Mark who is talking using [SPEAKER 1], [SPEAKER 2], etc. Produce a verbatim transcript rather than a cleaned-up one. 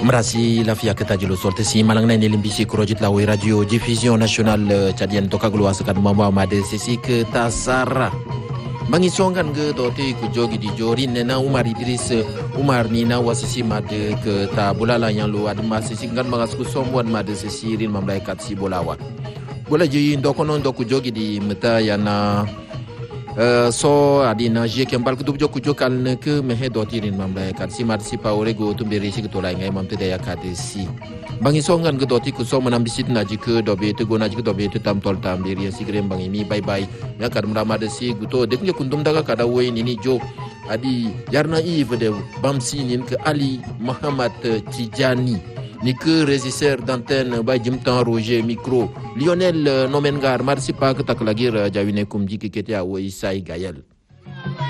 [SPEAKER 1] Merasi lafia ketajilo sorte si malang na nilimbisi kurojit lawi radio diffusion nasional cadian tokaglo asakan mama made sisi ke tasara mangisongan ke doti ku jogi di jorin na Umar Idris Umar ni na wasisi made ke tabulala yang lu adma sisi kan magasku sombuan made sisi rin mamlaikat si bolawa bola ji ndokono ndoku jogi di meta yana Uh, so adina je kembal ku dubjo ku jokal ne ke mehe dotirin mamla kat si mar si pa orego tumbere si to lai ngai mamte daya kadesi bangi songan ke doti ku so manam bisit na ji ke dobe te gona ji ke dobe te tam tol tam diri si grem bangi mi bye bye ya kar mrama de si guto de kunje kundum daga kada woy ni ni jo adi yarna ive de bamsi nin ke Ali Muhammad Tijani ni que régisseur d'antenne ba jimtan Roger micro Lionel Nomengar marsi pa ke taklagir jawine kumji ke ketia wo Isai Gayel